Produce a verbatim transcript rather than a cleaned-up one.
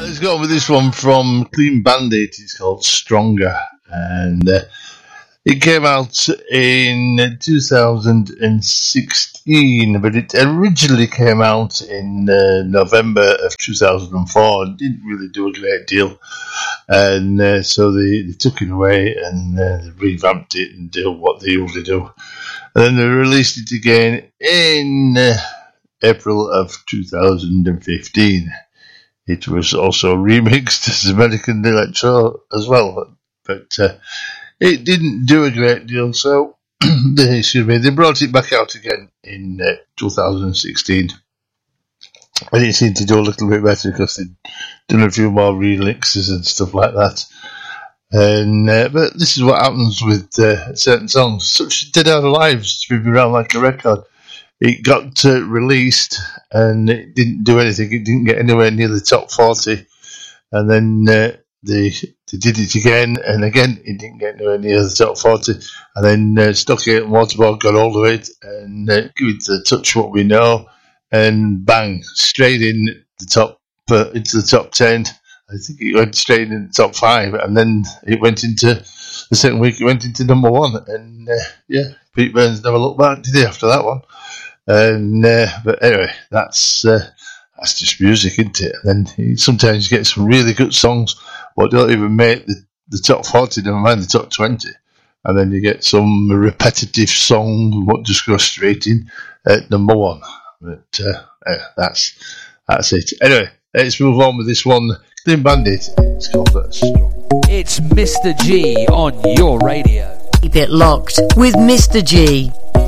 Let's go on with this one from Clean Bandit. It's called Stronger, and uh, it came out in two thousand sixteen, but it originally came out in uh, November of two thousand four and didn't really do a great deal. And uh, so they, they took it away and uh, they revamped it and did what they usually do. And then they released it again in uh, April of two thousand fifteen. It was also remixed as American Electro as well, but uh, it didn't do a great deal, so they, excuse me, they brought it back out again in uh, two thousand sixteen. And it seemed to do a little bit better because they'd done a few more remixes and stuff like that. And uh, but this is what happens with uh, certain songs, such as Dead Out Alive, Spin Me Around Like a Record. It got uh, released and it didn't do anything. It didn't get anywhere near the top forty. And then uh, they they did it again, and again it didn't get anywhere near the top forty. And then uh, Stockgate and Waterboard got hold of it and uh, give it the Touch What We Know, and bang, straight in the top uh, into the top ten. I think it went straight in the top five, and then it went into the second week. It went into number one, and uh, yeah, Pete Burns never looked back, did he? After that one. And uh, but anyway, that's uh, that's just music, isn't it? And then you sometimes you get some really good songs, but don't even make the, the top forty, never mind the top twenty. And then you get some repetitive song what just goes straight in at number one. But uh, yeah, that's that's it. Anyway, let's move on with this one. Clean Bandit. It's called uh, Strong. It's Mister G on your radio. Keep it locked with Mister G.